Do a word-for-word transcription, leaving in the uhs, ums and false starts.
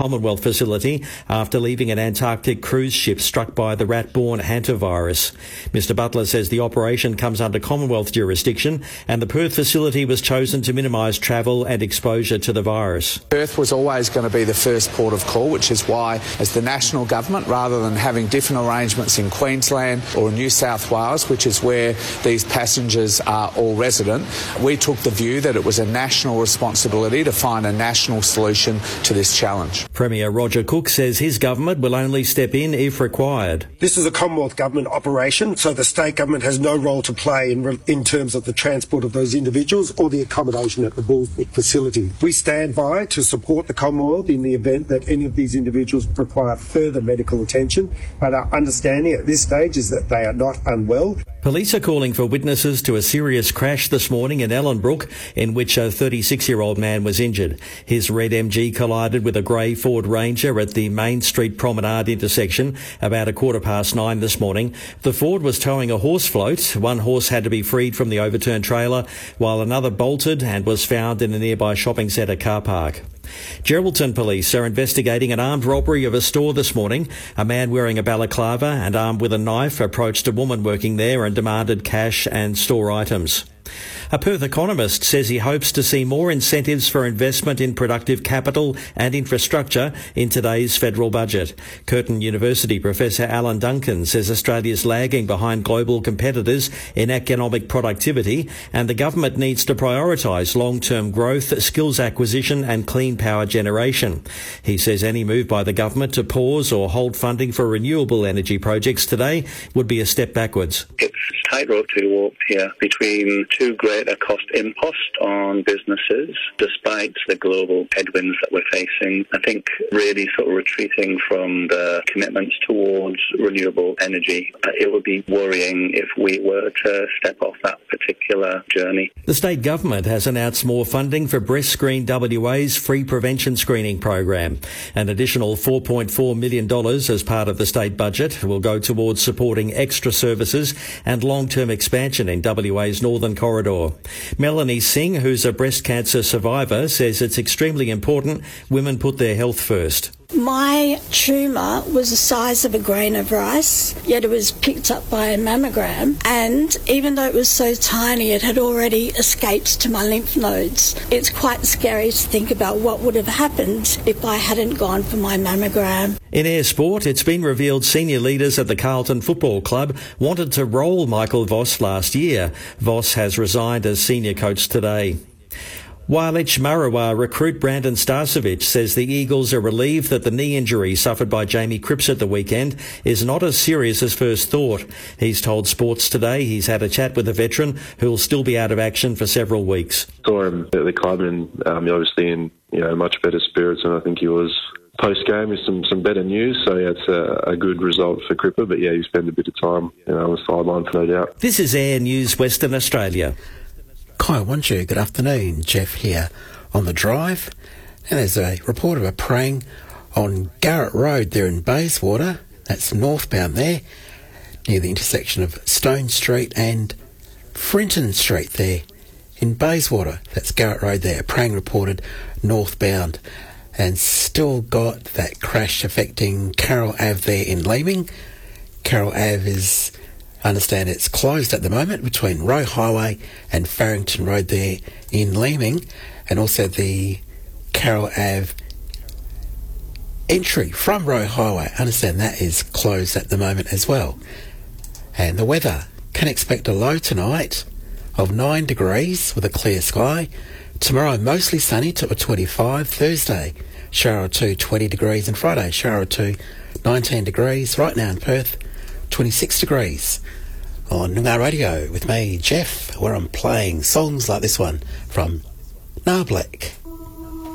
Commonwealth facility after leaving an Antarctic cruise ship struck by the rat-borne hantavirus. Mister Butler says the operation comes under Commonwealth jurisdiction and the Perth facility was chosen to minimise travel and exposure to the virus. Perth was always going to be the first port of call, which is why, as the national government, rather than having different arrangements in Queensland or New South Wales, which is where these passengers are all resident, we took the view that it was a national responsibility to find a national solution to this challenge. Premier Roger Cook says his government will only step in if required. This is a Commonwealth government operation, so the state government has no role to play in, in terms of the transport of those individuals or the accommodation at the Bullsbrook facility. We stand by to support the Commonwealth in the event that any of these individuals require further medical attention, but our understanding at this stage is that they are not unwell. Police are calling for witnesses to a serious crash this morning in Ellenbrook in which a thirty-six-year-old man was injured. His red M G collided with a grey Ford Ranger at the Main Street Promenade intersection about a quarter past nine this morning. The Ford was towing a horse float. One horse had to be freed from the overturned trailer while another bolted and was found in a nearby shopping centre car park. Geraldton police are investigating an armed robbery of a store this morning. A man wearing a balaclava and armed with a knife approached a woman working there and demanded cash and store items. A Perth economist says he hopes to see more incentives for investment in productive capital and infrastructure in today's federal budget. Curtin University Professor Alan Duncan says Australia's lagging behind global competitors in economic productivity and the government needs to prioritise long-term growth, skills acquisition and clean power generation. He says any move by the government to pause or hold funding for renewable energy projects today would be a step backwards. It's a tightrope to walk here between too great a cost impost on businesses, despite the global headwinds that we're facing. I think really sort of retreating from the commitments towards renewable energy, it would be worrying if we were to step off that particular journey. The state government has announced more funding for Breast Screen W A's free prevention screening program. An additional four point four million dollars as part of the state budget will go towards supporting extra services and long-term expansion in W A's Northern Corridor. Melanie Singh, who's a breast cancer survivor, says it's extremely important women put their health first. My tumour was the size of a grain of rice, yet it was picked up by a mammogram, and even though it was so tiny, it had already escaped to my lymph nodes. It's quite scary to think about what would have happened if I hadn't gone for my mammogram. In air sport, it's been revealed senior leaders at the Carlton Football Club wanted to roll Michael Voss last year. Voss has resigned as senior coach today. Wailech Marawa recruit Brandon Starcevic says the Eagles are relieved that the knee injury suffered by Jamie Cripps at the weekend is not as serious as first thought. He's told Sports Today he's had a chat with the veteran who will still be out of action for several weeks. Saw him at the club and um, obviously in you know much better spirits than I think he was post-game with some, some better news. So, yeah, it's a, a good result for Cripper. But, yeah, he spent a bit of time you know, on the sideline for no doubt. This is Air News Western Australia. Kai Wanchu, good afternoon. Jeff here on the drive. And there's a report of a praying on Garrett Road there in Bayswater. That's northbound there, near the intersection of Stone Street and Frinton Street there in Bayswater. That's Garrett Road there. Praying reported northbound. And still got that crash affecting Carroll Ave there in Leeming. Carroll Ave is, I understand it's closed at the moment between Roe Highway and Farrington Road there in Leeming, and also the Carroll Ave entry from Roe Highway. I understand that is closed at the moment as well. And the weather, can expect a low tonight of nine degrees with a clear sky. Tomorrow mostly sunny to a twenty-five. Thursday shower or two, twenty degrees, and Friday shower or two, nineteen degrees. Right now in Perth, twenty-six degrees. On Noongar Radio with me, Jeff, where I'm playing songs like this one from Narbleck.